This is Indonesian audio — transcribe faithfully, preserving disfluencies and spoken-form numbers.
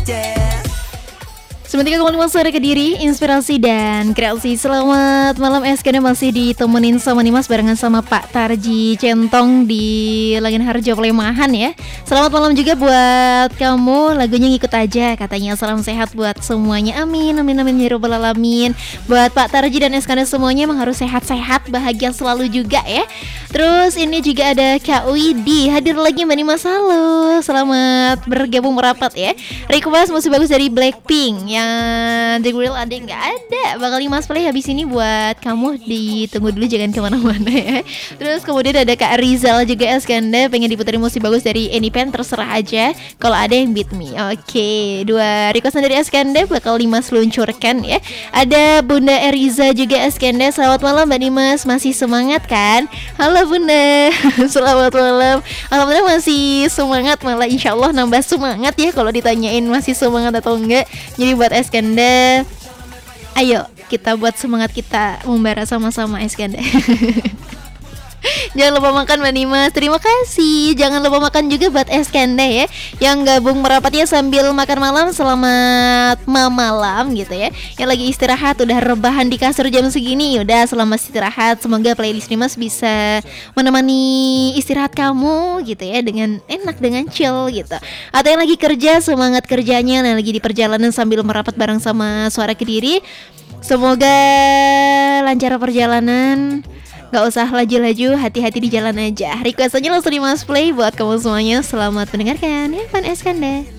Sementara kembali sore Kediri, inspirasi dan kreasi. Selamat malam S K D, masih ditemenin sama Nimas barengan sama Pak Tarji Centong di Langin Harjo Pelemahan ya. Selamat malam juga buat kamu, lagunya ngikut aja katanya. Salam sehat buat semuanya, amin amin amin ya robbal alamin. Buat Pak Tarji dan S K D semuanya emang harus sehat-sehat, bahagia selalu juga ya. Terus ini juga ada Kak Widi hadir lagi Mbak Nimas, halo. Selamat bergabung merapat ya. Request musik bagus dari Blackpink yang The Grill ada nggak ada, bakal Nimas play habis ini buat kamu, ditunggu dulu jangan kemana-mana ya. Terus kemudian ada Kak Rizal juga Eskanda pengen diputerin musik bagus dari Anypen, terserah aja kalau ada yang beat me. Oke, dua requestan dari Eskanda bakal Nimas luncurkan ya. Ada Bunda Eriza juga Eskanda, selamat malam Mbak Nimas, masih semangat kan? Halo Bunda, selamat malam. Alhamdulillah masih semangat, malah insya Allah nambah semangat ya kalau ditanyain masih semangat atau enggak. Jadi buat Eskanda, ayo kita buat semangat kita membara sama-sama Eskanda. Jangan lupa makan Mbak Nimas, terima kasih. Jangan lupa makan juga buat Eskanda ya, yang gabung merapatnya sambil makan malam. Selamat malam gitu ya. Yang lagi istirahat udah rebahan di kasur jam segini, udah selamat istirahat. Semoga playlist Nimas bisa menemani istirahat kamu gitu ya, dengan enak, dengan chill gitu. Atau yang lagi kerja, semangat kerjanya. Yang lagi di perjalanan sambil merapat bareng sama Suara Kediri, semoga lancar perjalanan. Gak usah laju-laju, hati-hati di jalan aja. Request aja langsung di Mas Play buat kamu semuanya. Selamat mendengarkan ya, Van Eskanda.